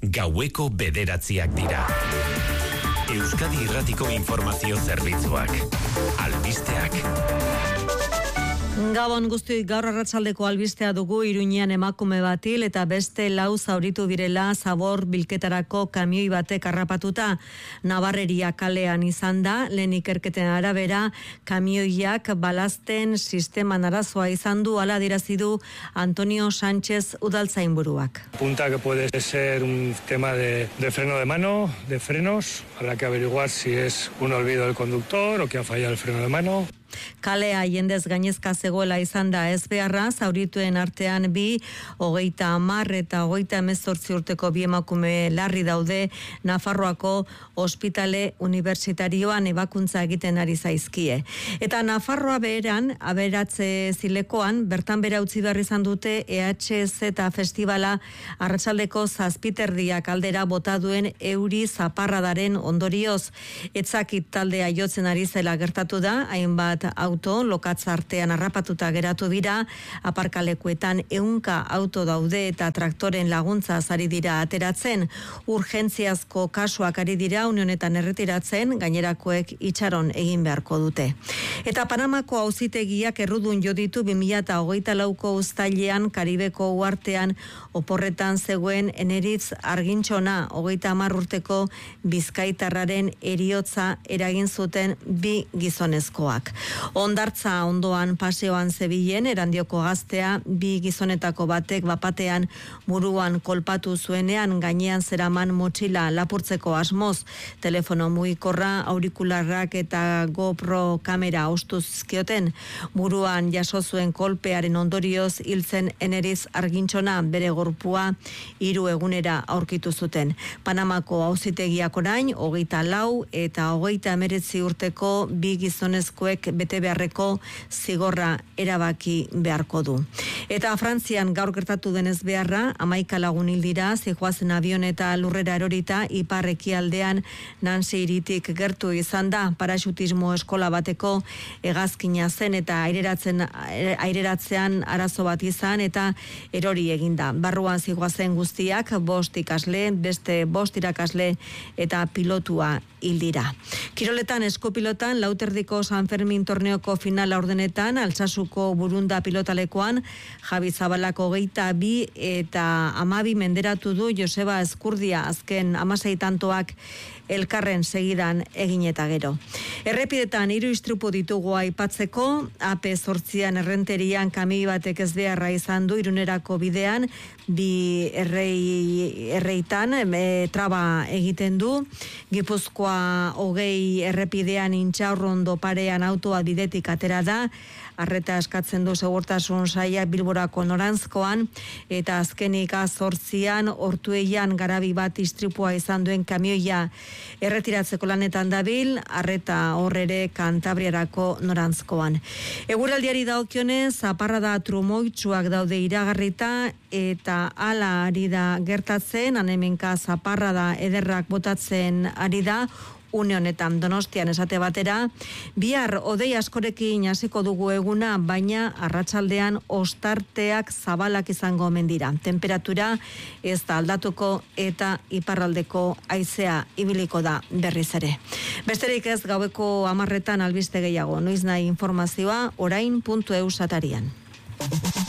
gaueko 9:00 dira. Euskadi Irratiko Informazio Zerbitzuak. Albisteak. Gabon guztioi, gaur arratsaldeko albistea dugu. Iruñean emakume bat hil eta beste 4 zauritu direla zabor bilketarako kamioi batek harrapatuta. Nabarreria kalean izan da, lehen ikerketen arabera, kamioiak balazten sisteman arazoa izan du, hala adierazi du Antonio Sánchez udaltzainburuak. Apunta que puede ser un tema de freno de mano, de frenos. Habrá que averiguar si es un olvido del conductor o que ha fallado el freno de mano. Kalea jendez gainezka zegoela izan da ez beharra, zaurituen artean 2, 30 eta 38 urteko 2 emakume larri daude. Nafarroako ospitale unibertsitarioan ebakuntza egiten ari zaizkie. Eta Nafarroa beheran, aberatze zilekoan, bertan bera utzi behar izan dute EHZ festivala arratsaldeko 7:30 aldera bota duen euri zaparradaren ondorioz. Etzakit taldea jotzen ari zela gertatu da, hainbat auto lokatz artean harrapatuta geratu dira, aparkalekuetan 100 auto daude eta traktoren laguntza ari dira ateratzen. Urgentziazko kasuak ari dira unionetan erretiratzen, gainerakoek itxaron egin beharko dute. Eta Panamako auzitegiak errudun jo ditu 2024ko uztailean Karibeko uhartean oporretan zegoen Eneritz Argintxona, 30 urteko bizkaitarraren heriotza eragin zuten 2 gizonezkoak. Hondartza ondoan paseoan zebilen, Erandioko gaztea 2 gizonetako batek bapatean buruan kolpatu zuenean, gainean zeraman motxila lapurtzeko asmoz, telefono mugikorra, aurikularrak eta GoPro kamera ostu zizkioten. Buruan jaso zuen kolpearen ondorioz hiltzen Eneritz Argintxona, bere gorpua 3 egunera aurkitu zuten. Panamako auzitegiak orain 24 eta 39 urteko 2 gizonezkoek bete beharreko zigorra erabaki beharko du. Eta Frantzian gaur gertatu denez beharra, 11 lagun hil dira, zihoazen avioneta lurrera erorita, ipar ekialdean Nancy hiritik gertu izan da. Paraxutismo eskola bateko hegazkina zen eta aireratzean arazo bat izan eta erori eginda. Barruan zihoazen guztiak 5 ikasle, beste 5 irakasle eta pilotua hil dira. Kiroletan, eskopilotan, Lauterdiko San Fermin torneoko final laurdenetan, Altsasuko Burunda pilotalekoan, Javi Zabalako 22 eta 12 menderatu du Joseba Eskurdia, azken 16 tantoak elkarren segidan egin eta gero. Errepidetan 3 istripu ditugu aipatzeko, AP8an Errenterian kamioi batek ez beharra izan du Irunerako bidean, 2 erreitan traba egiten du. Gipuzkoa 20 errepidean Intxaurrondo parean autoa bidetik atera da, arreta eskatzen du segurtasun sailak Bilborako noranzkoan, eta azkenik 8an Ortueian garabi bat istripua izan duen kamioia erretiratzeko lanetan dabil, arreta horrere Kantabriarako norantzkoan. Eguraldiari dagokionez, zaparrada trumoitsuak daude iragarrita eta hala ari da gertatzen, hemenka zaparrada ederrak botatzen ari da. Une honetan Donostian esate batera, bihar hodei askorekin hasiko dugu eguna, baina arratsaldean ostarteak zabalak izango omen dira. Temperatura ez da aldatuko eta iparraldeko haizea ibiliko da berriz ere. Besterik ez, gaueko 10 albiste gehiago. Noiznahi informazioa orain.eus atarian.